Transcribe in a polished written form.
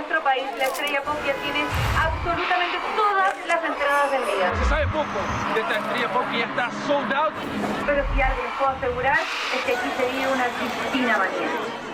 nuestro país, la Estrella Pop ya tiene absolutamente todas las entradas vendidas. Se sabe poco de esta Estrella Pop que ya está sold out. Pero si algo les puedo asegurar es que aquí se vive una Cristina manía.